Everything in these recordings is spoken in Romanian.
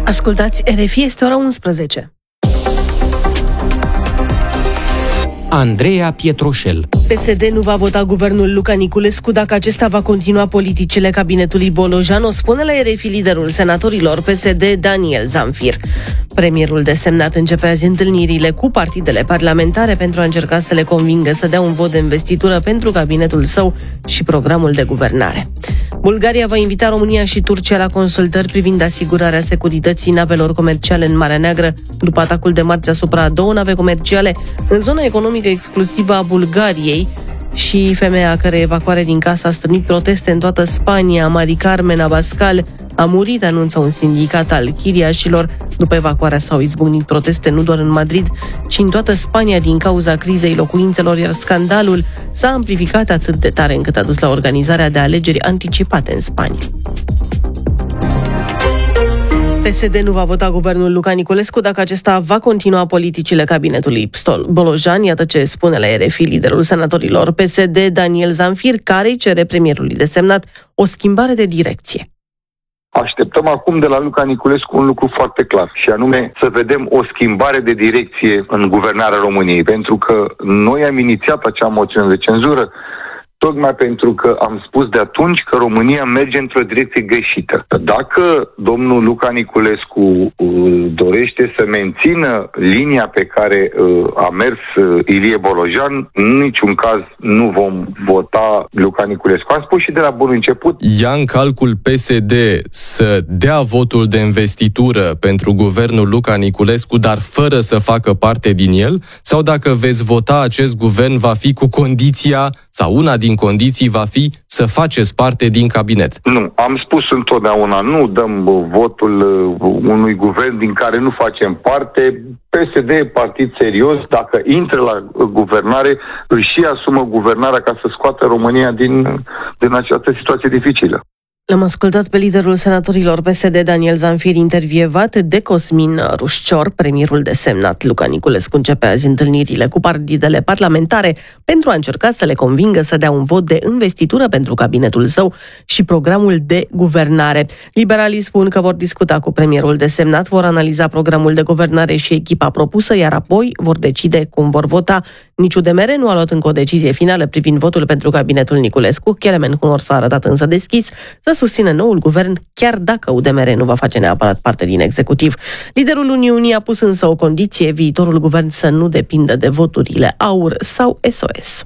Ascultați RFI, este ora 11. Andreea Pietroșel. PSD nu va vota guvernul Luca Niculescu dacă acesta va continua politicile cabinetului Bolojan, o spune la RFI liderul senatorilor PSD, Daniel Zamfir. Premierul desemnat începe azi întâlnirile cu partidele parlamentare pentru a încerca să le convingă să dea un vot de investitură pentru cabinetul său și programul de guvernare. Bulgaria va invita România și Turcia la consultări privind asigurarea securității navelor comerciale în Marea Neagră, după atacul de marți asupra a două nave comerciale în zona economică exclusivă a Bulgariei și femeia a cărei evacuare din casă a stârnit proteste în toată Spania. Mari Carmen Abascal a murit, anunță un sindicat al chiriașilor. După evacuarea s-au izbucnit proteste nu doar în Madrid, ci în toată Spania din cauza crizei locuințelor, iar scandalul s-a amplificat atât de tare încât a dus la organizarea de alegeri anticipate în Spania. PSD nu va vota guvernul Luca Niculescu dacă acesta va continua politicile cabinetului Bolojan. Iată ce spune la RFI liderul senatorilor PSD, Daniel Zamfir, care îi cere premierului desemnat o schimbare de direcție. Așteptăm acum de la Luca Niculescu un lucru foarte clar, și anume să vedem o schimbare de direcție în guvernarea României, pentru că noi am inițiat acea moțiune de cenzură tocmai pentru că am spus de atunci că România merge într-o direcție greșită. Dacă domnul Luca Niculescu dorește să mențină linia pe care a mers Ilie Bolojan, în niciun caz nu vom vota Luca Niculescu. Am spus și de la bun început. Ia în calcul PSD să dea votul de investitură pentru guvernul Luca Niculescu, dar fără să facă parte din el? Sau dacă veți vota acest guvern, va fi cu condiția, sau una din condiții va fi să faceți parte din cabinet? Nu, am spus întotdeauna, nu dăm votul unui guvern din care nu facem parte. PSD e partid serios, dacă intră la guvernare, își și asumă guvernarea ca să scoată România din această situație dificilă. L-am ascultat pe liderul senatorilor PSD, Daniel Zamfir, intervievat de Cosmin Rușcior. Premierul desemnat Luca Niculescu începe azi întâlnirile cu partidele parlamentare pentru a încerca să le convingă să dea un vot de investitură pentru cabinetul său și programul de guvernare. Liberalii spun că vor discuta cu premierul desemnat, vor analiza programul de guvernare și echipa propusă, iar apoi vor decide cum vor vota. Nici UDMR nu a luat încă o decizie finală privind votul pentru cabinetul Niculescu. Kelemen Hunor s-a arătat însă deschis să susține noul guvern, chiar dacă UDMR nu va face neapărat parte din executiv. Liderul Uniunii a pus însă o condiție: viitorul guvern să nu depindă de voturile AUR sau SOS.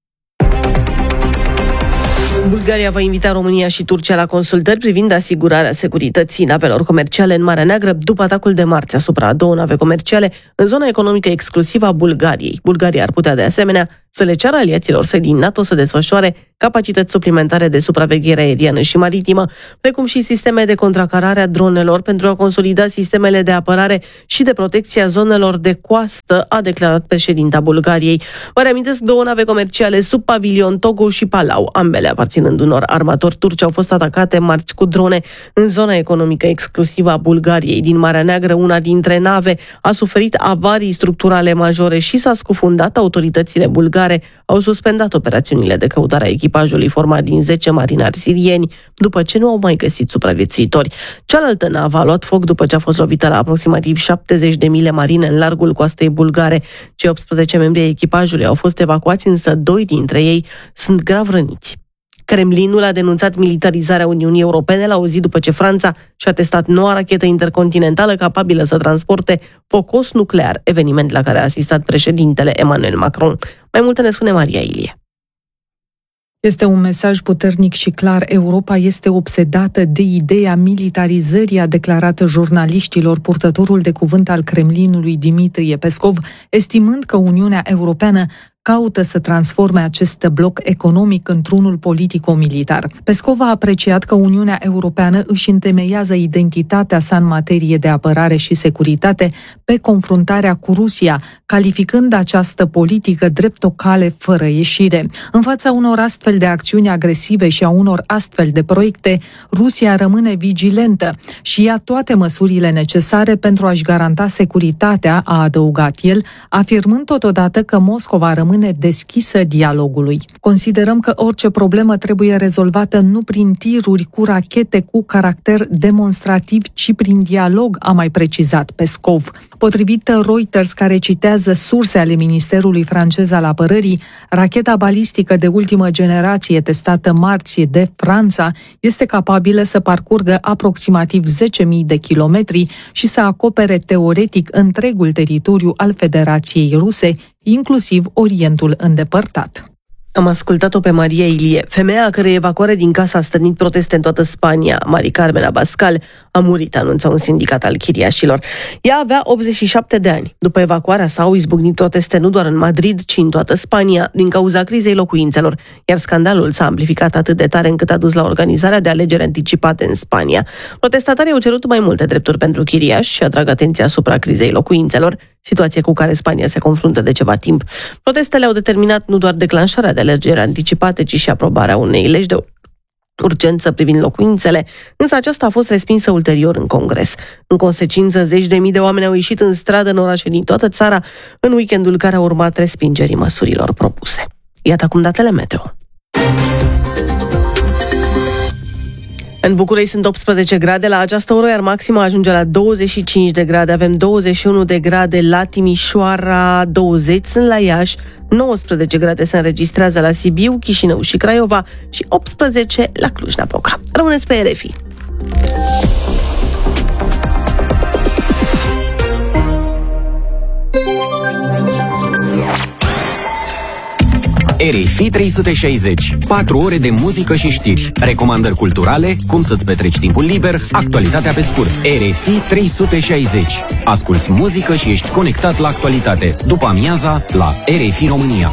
Bulgaria va invita România și Turcia la consultări privind asigurarea securității navelor comerciale în Marea Neagră după atacul de marți asupra a două nave comerciale în zona economică exclusivă a Bulgariei. Bulgaria ar putea de asemenea să le ceară aliaților săi din NATO să desfășoare capacități suplimentare de supraveghere aeriană și maritimă, precum și sisteme de contracarare a dronelor pentru a consolida sistemele de apărare și de protecție a zonelor de coastă, a declarat președinta Bulgariei. Vă reamintesc, două nave comerciale sub pavilion Togo și Palau, ambele aparținând unor armatori turci, au fost atacate marți cu drone în zona economică exclusivă a Bulgariei din Marea Neagră. Una dintre nave a suferit avarii structurale majore și s-a scufundat. Autoritățile bulgare au suspendat operațiunile de căutare a echipajului format din 10 marinari sirieni, după ce nu au mai găsit supraviețuitori. Cealaltă navă a luat foc după ce a fost lovită la aproximativ 70 de mile marine în largul coastei bulgare. Cei 18 membri ai echipajului au fost evacuați, însă 2 dintre ei sunt grav răniți. Kremlinul a denunțat militarizarea Uniunii Europene la o zi după ce Franța și-a testat noua rachetă intercontinentală capabilă să transporte focos nuclear, eveniment la care a asistat președintele Emmanuel Macron. Mai multe ne spune Maria Ilie. Este un mesaj puternic și clar. Europa este obsedată de ideea militarizării, a declarat jurnaliștilor purtătorul de cuvânt al Kremlinului Dimitrie Peskov, estimând că Uniunea Europeană caută să transforme acest bloc economic într-unul politico-militar. Peskov a apreciat că Uniunea Europeană își întemeiază identitatea sa în materie de apărare și securitate pe confruntarea cu Rusia, calificând această politică drept o cale fără ieșire. În fața unor astfel de acțiuni agresive și a unor astfel de proiecte, Rusia rămâne vigilentă și ia toate măsurile necesare pentru a-și garanta securitatea, a adăugat el, afirmând totodată că Moscova rămâne rămâne deschisă dialogului. Considerăm că orice problemă trebuie rezolvată nu prin tiruri cu rachete cu caracter demonstrativ, ci prin dialog, a mai precizat Peskov. Potrivit Reuters, care citează surse ale Ministerului francez al Apărării, racheta balistică de ultimă generație testată marți de Franța este capabilă să parcurgă aproximativ 10.000 de kilometri și să acopere teoretic întregul teritoriu al Federației Ruse, inclusiv Orientul îndepărtat. Am ascultat-o pe Maria Ilie, femeia a cărei evacuare din casă a stârnit proteste în toată Spania. Mari Carmen Abascal a murit, anunța un sindicat al chiriașilor. Ea avea 87 de ani. După evacuarea sa au izbucnit proteste nu doar în Madrid, ci în toată Spania, din cauza crizei locuințelor, iar scandalul s-a amplificat atât de tare încât a dus la organizarea de alegeri anticipate în Spania. Protestatarii au cerut mai multe drepturi pentru chiriași și atrag atenția asupra crizei locuințelor, situație cu care Spania se confruntă de ceva timp. Protestele au determinat nu doar declanșarea de alegeri anticipate, ci și aprobarea unei legi de urgență privind locuințele, însă aceasta a fost respinsă ulterior în Congres. În consecință, zeci de mii de oameni au ieșit în stradă în orașe din toată țara în weekendul care a urmat respingerii măsurilor propuse. Iată acum datele meteo. În București sunt 18 grade la această oră, iar maxima ajunge la 25 de grade. Avem 21 de grade la Timișoara, 20 sunt la Iași, 19 grade se înregistrează la Sibiu, Chișinău și Craiova și 18 la Cluj-Napoca. Rămâneți pe RFI! RFI 360. 4 ore de muzică și știri, recomandări culturale, cum să-ți petreci timpul liber, actualitatea pe scurt. RFI 360. Asculți muzică și ești conectat la actualitate. După amiaza, la RFI România.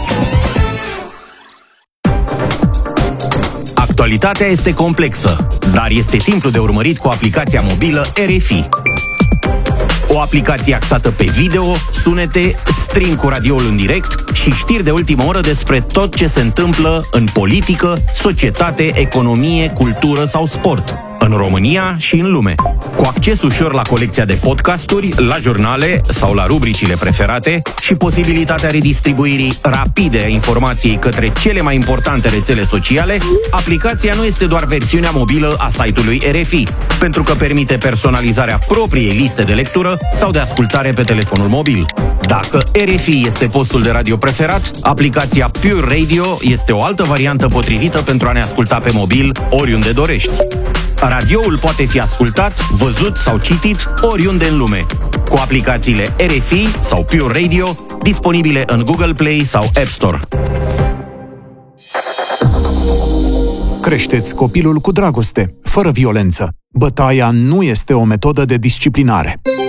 Actualitatea este complexă, dar este simplu de urmărit cu aplicația mobilă RFI. O aplicație axată pe video, sunete, stream cu radioul în direct și știri de ultimă oră despre tot ce se întâmplă în politică, societate, economie, cultură sau sport, în România și în lume. Cu acces ușor la colecția de podcasturi, la jurnale sau la rubricile preferate și posibilitatea redistribuirii rapide a informației către cele mai importante rețele sociale, aplicația nu este doar versiunea mobilă a site-ului RFI, pentru că permite personalizarea propriei liste de lectură sau de ascultare pe telefonul mobil. Dacă RFI este postul de radio preferat, aplicația Pure Radio este o altă variantă potrivită pentru a ne asculta pe mobil oriunde dorești. Radioul poate fi ascultat, văzut sau citit oriunde în lume, cu aplicațiile RFI sau Pure Radio, disponibile în Google Play sau App Store. Creșteți copilul cu dragoste, fără violență. Bătaia nu este o metodă de disciplinare.